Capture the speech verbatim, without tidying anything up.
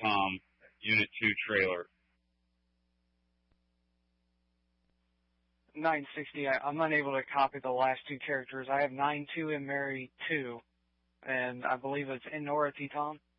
Tom, Unit two trailer. nine sixty, I, I'm unable to copy the last two characters. I have nine two and Mary two, and I believe it's Inority, Tom.